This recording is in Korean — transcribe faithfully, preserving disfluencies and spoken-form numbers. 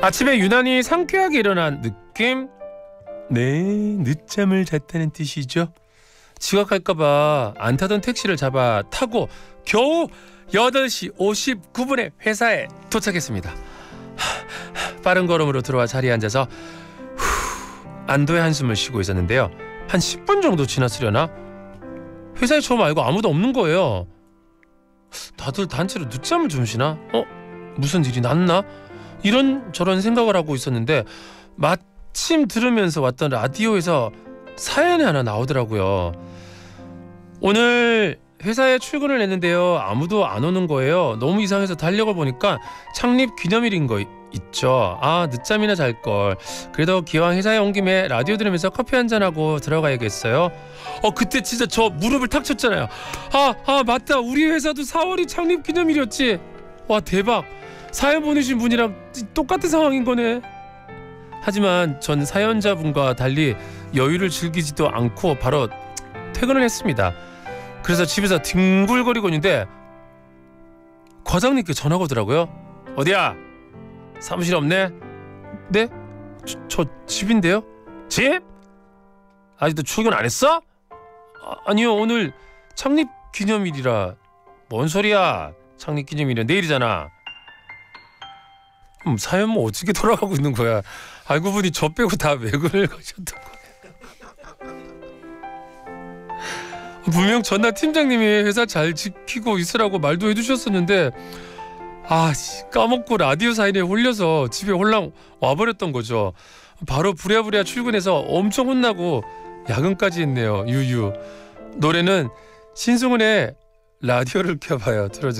아침에 유난히 상쾌하게 일어난 느낌? 네, 늦잠을 잤다는 뜻이죠. 지각할까봐 안 타던 택시를 잡아 타고 겨우 여덟 시 오십구 분에 회사에 도착했습니다. 빠른 걸음으로 들어와 자리에 앉아서 후, 안도의 한숨을 쉬고 있었는데요. 한 십 분 정도 지났으려나? 회사에 저 말고 아무도 없는 거예요. 다들 단체로 늦잠을 주무시나? 어? 무슨 일이 났나? 이런 저런 생각을 하고 있었는데 마침 들으면서 왔던 라디오에서 사연이 하나 나오더라고요. 오늘 회사에 출근을 했는데요. 아무도 안 오는 거예요. 너무 이상해서 달력을 보니까 창립 기념일인 거 있죠. 아, 늦잠이나 잘걸. 그래도 기왕 회사에 온 김에 라디오 들으면서 커피 한잔하고 들어가야겠어요. 어 그때 진짜 저 무릎을 탁 쳤잖아요. 아, 아 맞다. 우리 회사도 사월이 창립 기념일이었지. 와 대박. 사연 보내신 분이랑 똑같은 상황인 거네. 하지만 전 사연자분과 달리 여유를 즐기지도 않고 바로 퇴근을 했습니다. 그래서 집에서 뒹굴거리고 있는데 과장님께 전화가 오더라고요. 어디야? 사무실 없네? 네? 저, 저 집인데요? 집? 아직도 출근 안 했어? 아, 아니요, 오늘 창립 기념일이라. 뭔 소리야? 창립 기념일은 내일이잖아. 음, 사연 뭐 어떻게 돌아가고 있는 거야? 알고 보니 저 빼고 다 외근을 가셨던 거야. 분명 전날 팀장님이 회사 잘 지키고 있으라고 말도 해주셨었는데 아 까먹고 라디오 사인에 홀려서 집에 홀랑 와버렸던 거죠. 바로 부랴부랴 출근해서 엄청 혼나고 야근까지 했네요. 유유. 노래는 신승훈의 라디오를 켜봐요. 들어주세요.